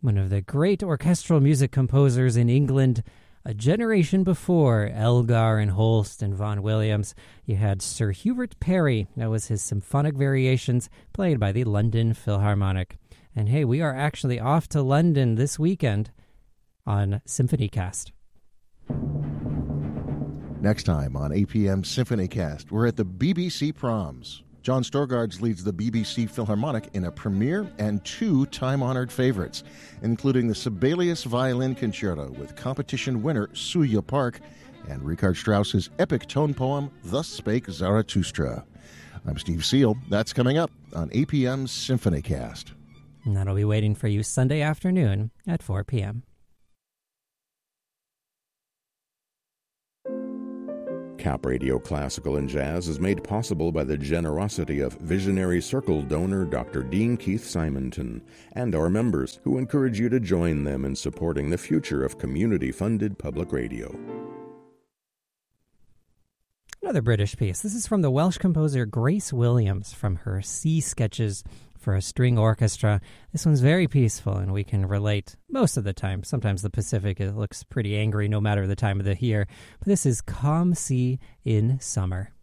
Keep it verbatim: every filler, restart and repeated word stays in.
one of the great orchestral music composers in England. A generation before Elgar and Holst and Vaughan Williams, you had Sir Hubert Parry. That was his symphonic variations played by the London Philharmonic. And hey, we are actually off to London this weekend on SymphonyCast. Next time on A P M SymphonyCast, we're at the B B C Proms. John Storgards leads the B B C Philharmonic in a premiere and two time-honored favorites, including the Sibelius Violin Concerto with competition winner Suya Park and Richard Strauss's epic tone poem, Thus Spake Zarathustra. I'm Steve Seal. That's coming up on A P M SymphonyCast. And that'll be waiting for you Sunday afternoon at four p.m. Cap Radio Classical and Jazz is made possible by the generosity of Visionary Circle donor Doctor Dean Keith Simonton and our members, who encourage you to join them in supporting the future of community-funded public radio. Another British piece. This is from the Welsh composer Grace Williams from her Sea Sketches for a String Orchestra. This one's very peaceful, and we can relate most of the time. Sometimes the Pacific it looks pretty angry no matter the time of the year. But this is Calm Sea in Summer.